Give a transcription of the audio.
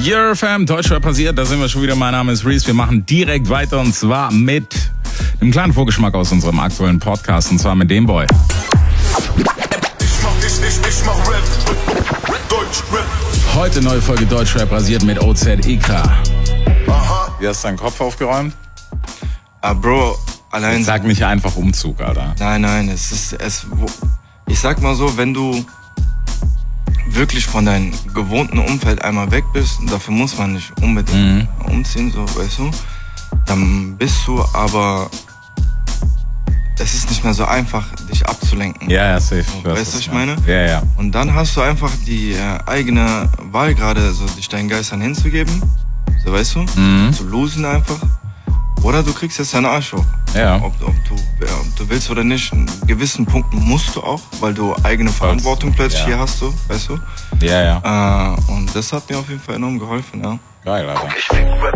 Your Fam, Deutschrap passiert, da sind wir schon wieder. Mein Name ist Reese. Wir machen direkt weiter und zwar mit einem kleinen Vorgeschmack aus unserem aktuellen Podcast und zwar mit dem Boy. Ich mach Rap, Deutschrap. Heute neue Folge Deutschrap rasiert mit OZEK. Aha. Wie hast du deinen Kopf aufgeräumt? Bro, allein... Sag nicht einfach Umzug, Alter. Nein, ich sag mal so, wenn du wirklich von deinem gewohnten Umfeld einmal weg bist, dafür muss man nicht unbedingt umziehen, so, weißt du, dann bist du aber... Es ist nicht mehr so einfach, dich abzulenken. Ja, safe. Weißt du, was ich meine? Ja. Und dann hast du einfach die eigene Wahl gerade, so dich deinen Geistern hinzugeben, so, weißt du, zu losen einfach. Oder du kriegst jetzt deinen Arsch hoch. Ja. Ob du willst oder nicht, in gewissen Punkten musst du auch, weil du eigene Verantwortung plötzlich hier hast, so, weißt du? Ja. Und das hat mir auf jeden Fall enorm geholfen, ja. Geil, Alter. Ich fick Rap